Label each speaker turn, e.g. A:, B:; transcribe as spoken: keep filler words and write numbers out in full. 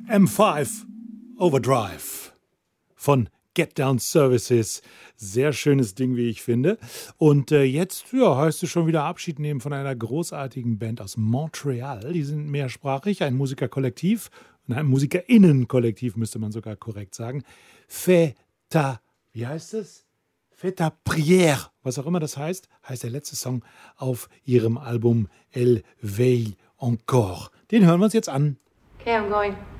A: M fünf Overdrive von Get Down Services. Sehr schönes Ding, wie ich finde. Und äh, jetzt ja, heißt es schon wieder Abschied nehmen von einer großartigen Band aus Montreal. Die sind mehrsprachig, ein Musikerkollektiv, ein MusikerInnenkollektiv, müsste man sogar korrekt sagen. Feta, wie heißt es? Feta Prière, was auch immer das heißt, heißt der letzte Song auf ihrem Album Elle Veille Encore. Den hören wir uns jetzt an.
B: Okay, I'm going.